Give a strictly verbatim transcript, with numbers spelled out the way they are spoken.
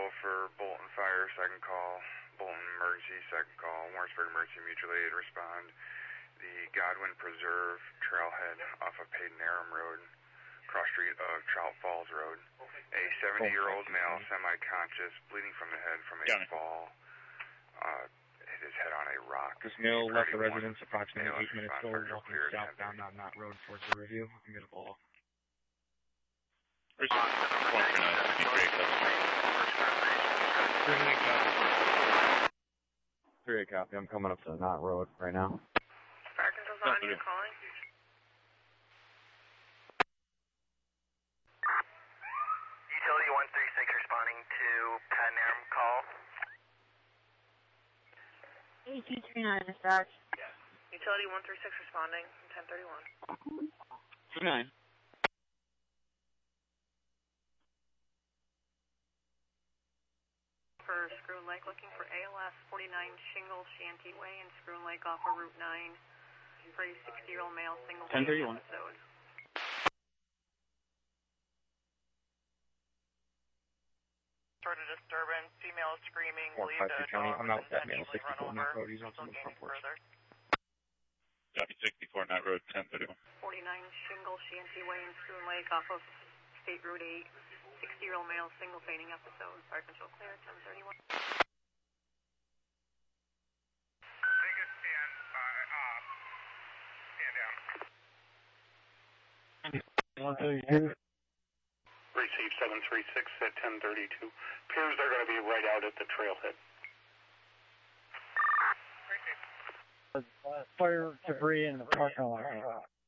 Central for Bolton Fire, second call. Bolton Emergency, second call. Warrensburg Emergency Mutual Aid, respond. The Godwin Preserve trailhead off of Peyton Aram Road, cross street of Trout Falls Road. A seventy-year-old male, semi-conscious, bleeding from the head from a fall. Uh, hit his head on a rock. This male left the residence approximately eight minutes ago, walking southbound on Knott Road towards the review. I'm going to pull. Where's one for nine fifty-three? three eight copy. I'm coming up to Knott Road right now. Fire control's on, you calling? Utility one three six responding to Peyton Aram call. eight two three nine, dispatch. Utility one three six responding, ten thirty-one. two nine. For Screw Lake, looking for A L S forty-nine Shingle Shanty Way in Screw Lake off of Route nine for a sixty-year-old male single ten thirty-one. episode. Sort of disturbance, female screaming, believed a dog I'm out that male intentionally sixty-four run Knott over. Road. He's on some Still front gaining porch. further. Copy sixty-four Knott Road, ten thirty-one. forty-nine Shingle Shanty Way in Screw Lake off of State Route eight. sixty-year-old male single fainting episode. Fire control clear, ten thirty-one. Biggest stand by, uh, stand down. Receive seven three six at ten thirty-two. Appears they're going to be right out at the trailhead. Fire debris in the parking lot.